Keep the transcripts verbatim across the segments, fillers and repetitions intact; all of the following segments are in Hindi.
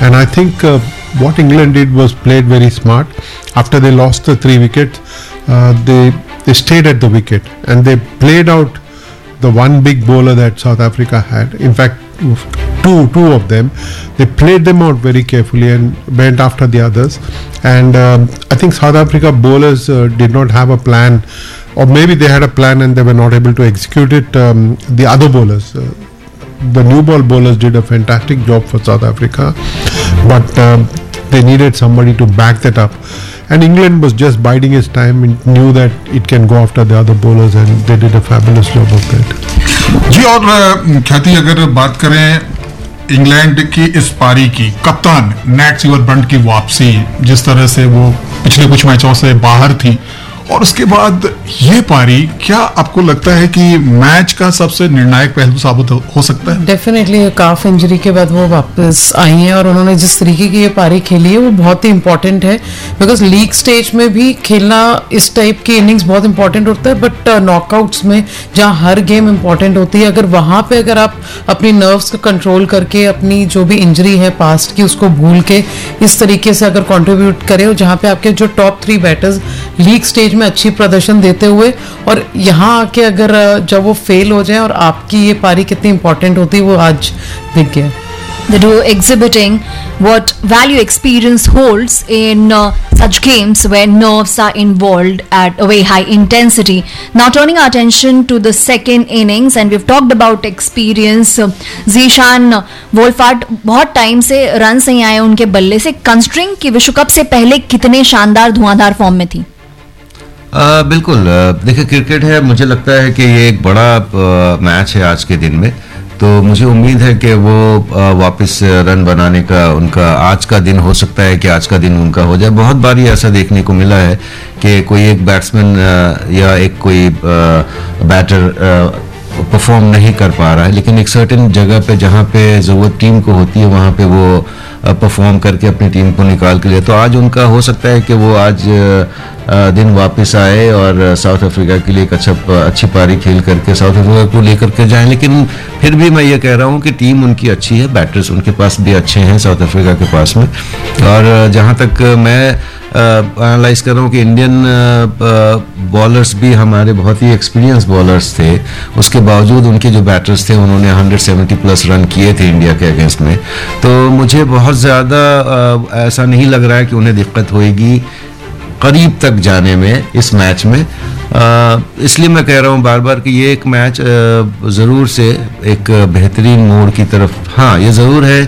And I think uh, what England did was played very smart. After they lost the three wickets, uh, they they stayed at the wicket and they played out the one big bowler that South Africa had. In fact, two two of them, they played them out very carefully and went after the others. And um, I think South Africa bowlers uh, did not have a plan, or maybe they had a plan and they were not able to execute it. Um, the other bowlers, uh, the new ball bowlers, did a fantastic job for South Africa, but um, they needed somebody to back that up. And England was just biding its time and knew that it can go after the other bowlers, and they did a fabulous job of that. जी, और ख्याति अगर बात करें इंग्लैंड की इस पारी की, कप्तान नैट सीवरब्रंट की वापसी, जिस तरह से वो पिछले कुछ मैचों से बाहर थी, और उसके बाद ये पारी, क्या आपको लगता है कि मैच का सबसे निर्णायक पहलू साबित हो सकता है? डेफिनेटली काफ इंजरी के बाद वो वापस आई हैं और उन्होंने जिस तरीके की ये पारी खेली है वो बहुत ही इंपॉर्टेंट है, बिकॉज लीग स्टेज में भी खेलना इस टाइप की इनिंग्स बहुत इंपॉर्टेंट होता है, बट नॉकआउट्स में जहाँ हर गेम इंपॉर्टेंट होती है, अगर वहाँ पे अगर आप अपनी नर्व्स को कंट्रोल करके अपनी जो भी इंजरी है पास्ट की उसको भूल के इस तरीके से अगर कंट्रीब्यूट करें, और जहाँ पे आपके जो top three batters league stage में अच्छी प्रदर्शन देते हुए, और यहाँ आके अगर जब वो फेल हो जाए, और आपकी ये पारी कितनी इंपॉर्टेंट होती है वो आज दिख गया. The duo exhibiting what value experience holds in uh, such games where nerves are involved at a very high intensity. Now turning our attention to the second innings, and we've talked about experience. uh, Zishan Wolfhard बहुत टाइम से रन नहीं आए उनके बल्ले से, कंस्ट्रिंग की विश्व कप से पहले कितने शानदार धुआंधार फॉर्म में थी. आ, बिल्कुल, देखिए क्रिकेट है, मुझे लगता है कि ये एक बड़ा आ, मैच है आज के दिन में, तो मुझे उम्मीद है कि वो आ, वापस रन बनाने का उनका आज का दिन हो सकता है कि आज का दिन उनका हो जाए. बहुत बारी ऐसा देखने को मिला है कि कोई एक बैट्समैन या एक कोई बैटर परफॉर्म नहीं कर पा रहा है, लेकिन एक सर्टेन जगह पे जहाँ पे ज़रूरत टीम को होती है वहाँ पे वो परफॉर्म करके अपनी टीम को निकाल के लिए, तो आज उनका हो सकता है कि वो आज दिन वापस आए और साउथ अफ्रीका के लिए एक अच्छा अच्छी पारी खेल करके साउथ अफ्रीका को लेकर के जाएं. लेकिन फिर भी मैं ये कह रहा हूँ कि टीम उनकी अच्छी है, बैटर्स उनके पास भी अच्छे हैं साउथ अफ्रीका के पास में, और जहाँ तक मैं एनालाइज कर रहा हूँ कि इंडियन बॉलर्स भी हमारे बहुत ही एक्सपीरियंस बॉलर्स थे, उसके बावजूद उनके जो बैटर्स थे उन्होंने एक सौ सत्तर प्लस रन किए थे इंडिया के अगेंस्ट में, तो मुझे बहुत ज़्यादा ऐसा नहीं लग रहा है कि उन्हें दिक्कत होएगी करीब तक जाने में इस मैच में. आ, इसलिए मैं कह रहा हूँ बार बार कि ये एक मैच ज़रूर से एक बेहतरीन मोड़ की तरफ, हाँ ये ज़रूर है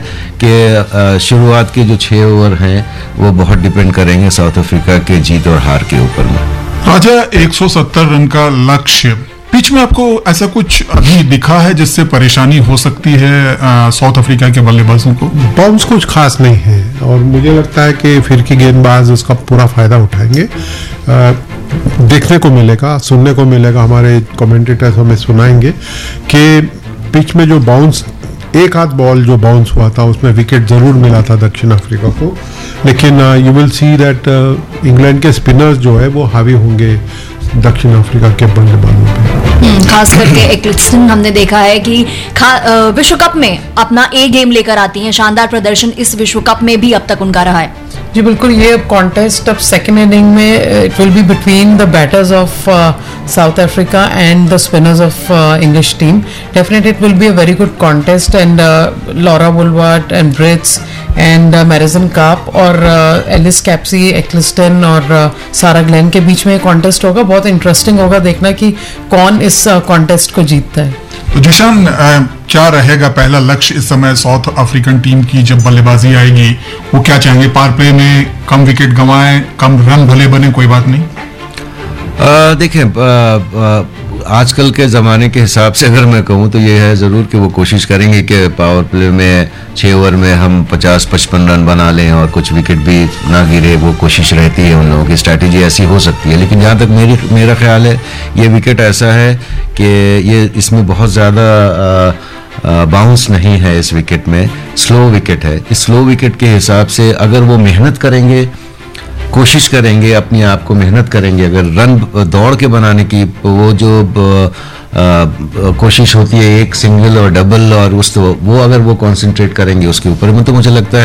कि शुरुआत के जो छः ओवर हैं वो बहुत डिपेंड करेंगे साउथ अफ्रीका के जीत और हार के ऊपर में. राजा, एक सौ सत्तर रन का लक्ष्य, पिच में आपको ऐसा कुछ अभी दिखा है जिससे परेशानी हो सकती है आ, साउथ अफ्रीका के बल्लेबाजों को? बाउंस कुछ खास नहीं है, और मुझे लगता है कि फिर की गेंदबाज उसका पूरा फायदा उठाएंगे. आ, देखने को मिलेगा, सुनने को मिलेगा, हमारे कमेंटेटर्स हमें सुनाएंगे कि पिच में जो बाउंस, एक आध बॉल जो बाउंस हुआ था उसमें विकेट जरूर मिला था दक्षिण अफ्रीका को, लेकिन you will see that England के स्पिनर्स जो है वो हावी होंगे दक्षिण अफ्रीका के बल्लेबाजों पे. खास करके एक्लिस्टन हमने देखा है कि विश्व कप में अपना ए गेम लेकर आती हैं, शानदार प्रदर्शन इस विश्व कप में भी अब तक उनका रहा है. जी बिल्कुल, ये कॉन्टेस्ट अब सेकेंड इनिंग में it will be between the batters of south Africa and the spinners of English team. Definitely it will be a very good contest, and Laura वुलवर्ड and Brits and मैरिसन carp और एलिस कैप्सी, एक्लिस्टन और सारा ग्लेन के बीच में कॉन्टेस्ट होगा. बहुत इंटरेस्टिंग होगा देखना कि कौन इस कॉन्टेस्ट को जीतता है. तो जिशान, क्या रहेगा पहला लक्ष्य इस समय साउथ अफ्रीकन टीम की जब बल्लेबाजी आएगी? वो क्या चाहेंगे? पावर प्ले में कम विकेट गंवाएं, कम रन भले बने, कोई बात नहीं. देखें, आजकल के ज़माने के हिसाब से अगर मैं कहूँ तो ये है ज़रूर कि वो कोशिश करेंगे कि पावर प्ले में छः ओवर में हम पचास पचपन रन बना लें और कुछ विकेट भी ना गिरे. वो कोशिश रहती है उन लोगों की, स्ट्रैटेजी ऐसी हो सकती है. लेकिन जहाँ तक मेरी मेरा ख्याल है ये विकेट ऐसा है कि ये इसमें बहुत ज़्यादा बाउंस नहीं है इस विकेट में, स्लो विकेट है. इस स्लो विकेट के हिसाब से अगर वो मेहनत करेंगे, कोशिश करेंगे, अपने आप को मेहनत करेंगे, अगर रन दौड़ के बनाने की वो जो आ, आ, कोशिश होती है एक सिंगल और डबल और उस तो वो अगर वो कंसंट्रेट करेंगे उसके ऊपर में, तो मुझे लगता है